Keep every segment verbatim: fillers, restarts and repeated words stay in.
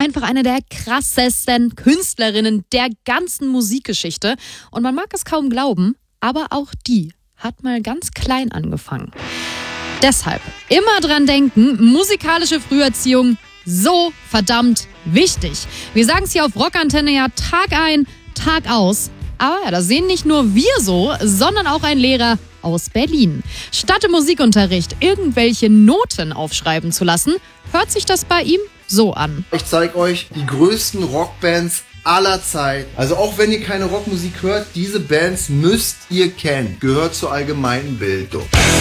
einfach eine der krassesten Künstlerinnen der ganzen Musikgeschichte. Und man mag es kaum glauben, aber auch die hat mal ganz klein angefangen. Deshalb immer dran denken, musikalische Früherziehung so verdammt wichtig. Wir sagen es hier auf Rockantenne ja Tag ein, Tag aus. Aber ja, das sehen nicht nur wir so, sondern auch ein Lehrer aus Berlin. Statt im Musikunterricht irgendwelche Noten aufschreiben zu lassen, hört sich das bei ihm so an. Ich zeige euch die größten Rockbands aller Zeit. Also auch wenn ihr keine Rockmusik hört, diese Bands müsst ihr kennen. Gehört zur allgemeinen Bildung.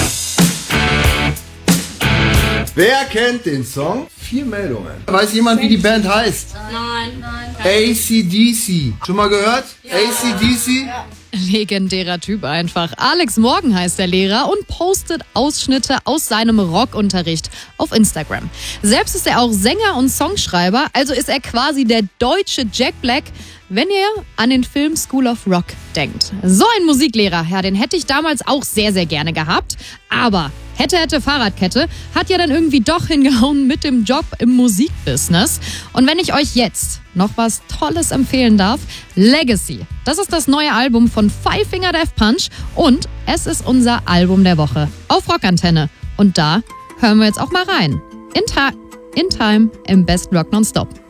Wer kennt den Song? Vier Meldungen. Weiß jemand, wie die Band heißt? Nein, nein. A C D C. Schon mal gehört? Ja. A C D C? Ja. Legendärer Typ einfach. Alex Morgan heißt der Lehrer und postet Ausschnitte aus seinem Rockunterricht auf Instagram. Selbst ist er auch Sänger und Songschreiber, also ist er quasi der deutsche Jack Black, wenn ihr an den Film School of Rock denkt. So ein Musiklehrer, ja, den hätte ich damals auch sehr, sehr gerne gehabt. Aber hätte, hätte, Fahrradkette hat ja dann irgendwie doch hingehauen mit dem Job im Musikbusiness. Und wenn ich euch jetzt noch was Tolles empfehlen darf, Legacy. Das ist das neue Album von Five Finger Death Punch und es ist unser Album der Woche auf Rockantenne. Und da hören wir jetzt auch mal rein. In, ta- in Time im besten Rock Nonstop.